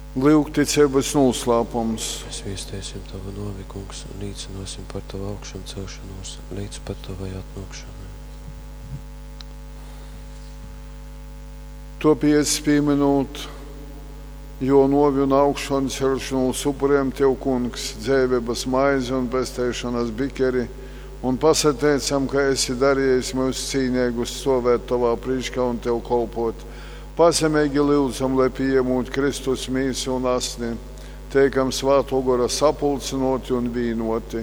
Lūk, ticības noslēpums. Mēs viestiesim Tavu novi, Kungs, un līdzinosim par Tavu augšanu celšanos, līdz pat Tavai atnākšanai. To pieminot, jo novi un augšanu celšanos upuriem Tev, Kungs, dzēvības maizi un pestēšanas bikeri, un pasateicam, ka esi darījis mūs cīnīgus stāvēt Tavā priekšā un Tev kalpot. Pasemīgi lūdzam, lai pieņemot Kristus mīsu un asni, teikam Svēto Gara sapulcinoti un vīnoti.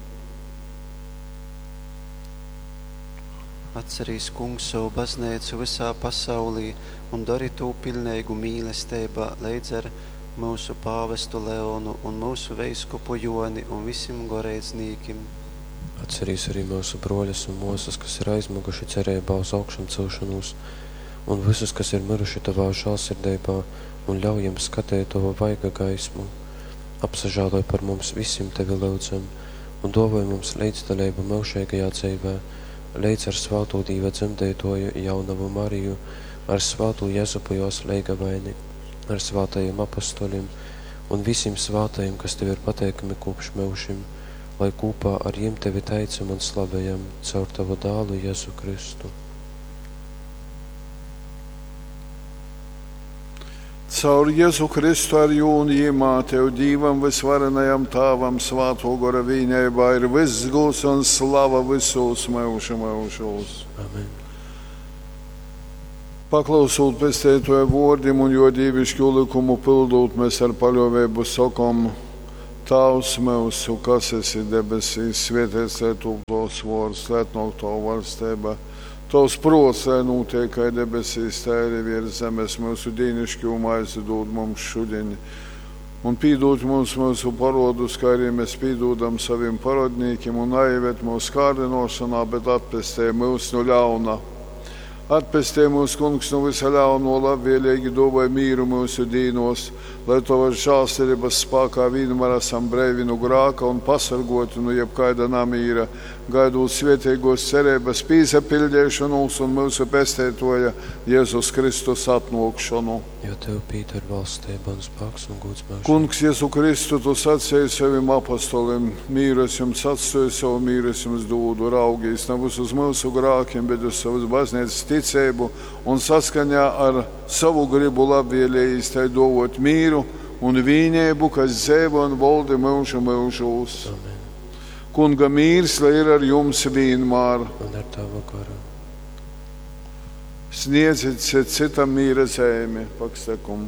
Atcerīs, Kungs, savu baznīcu visā pasaulī un dari to pilnīgu mīlestībā līdz ar mūsu pāvestu Leonu un mūsu veiskupu Joni un visiem garīdzniekiem. Atcerīs arī mūsu broļus un mūsas, kas ir aizmuguši cerībā uz augšanu celšanos, un visus, kas ir miruši Tavā žēlsirdībā, un ļaujam skatīt Tavu vaiga gaismu. Apsažāloj par mums visiem Tevi lūdzam, un dāvāj mums līdzdalību mūžīgajā dzīvē, līdz ar Svēto Dieva dzemdētoju Jaunavu Mariju, ar Svēto Jēzupu jos leigavaini, ar svētajiem apostoļiem un visiem svētajiem, kas Tev ir pateikami kopš mūžim, lai kopā ar jiem Tevi teicam un slavējam caur Tavu dālu Jēzu Kristu. Caur Jēzu Kristu ar jūnu jīmā Tev Dīvam visvarenajam Tāvam Svēto Gara vīņaibā ir viss gūs un slava visos mūžos. Amen. Paklausot pestētoja vārdim un jo dīvišķu likumu pildot, mēs ar paļāvību sakam: Tavs mūsu, kas esi debesīs, svētīts lai top Tavs vārds, lai atnāk Tava valstība. Tavs prots, lai notiek kā debesīs, tā arī virs zemes, mūsu dīnišķo maizi dod mums šodien. Un pīdod mums mūsu parodus, kā arī mēs pīdodam saviem parodniekiem, un aivet mūsu kārdinošanā, bet atpestē mūs no ļauna. Atpestē mūs, Kungs, no visa ļauno, labvēlīgi dāvāj mīru mūsu dīnos, lai Tava žēlsirdības spēkā vienmēr esam breivi no grāka un pasargoti no jebkaida namīra, gaidot svētīgos cerības pīsapildīšanos un mūsu pestētoja Jēzus Kristus atnākšanu. Jo Tev pīt ar valstību un spēks un gods mūžīgi. Kungs, Jēzu Kristu, Tu sacēji saviem apostoliem: mīru es jums atstāju, savu mīru es jums dodu, raugīs nevis uz mūsu grākiem, bet uz savas baznīcas ticību un saskaņā ar savu gribu labvēlējis tai dāvāt mīru un vienību, kas dzīvo un valda mūžu mūžos. Amen. Kunga mīrs, lai ir ar jums vienmēr. Un ar Tavu garu. Sniedziet citam mīra zemi, pakstakum.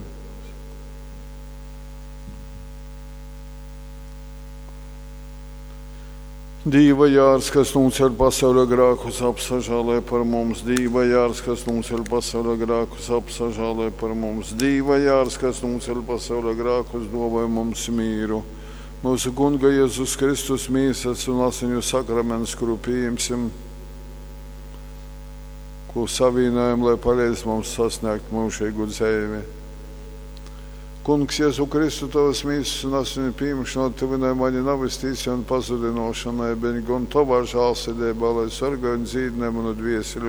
Dīva jārs, kas nūcer pasaulē grākus, apsažālē par mums. Dīva jārs, kas nūcer pasaulē grākus, apsažālē par mums. Dīva jārs, kas nūcer pasaulē grākus, dāvāj mums mīru. Mūsu Kunga Jēzus Kristus mīsas un asiņu sakraments, kuru pieņemsim, ko savīnājam, lai palīdz mums sasniegt mūžīgu dzīvi. Kungs, Jēzu Kristu, Tavas mīsas un asiņu pieņemšanā Tevinai mani navestīsi un pazudinošanai, bet gan Tavā žēlsirdībā, lai sargāj un dzīdinē manu dvieseli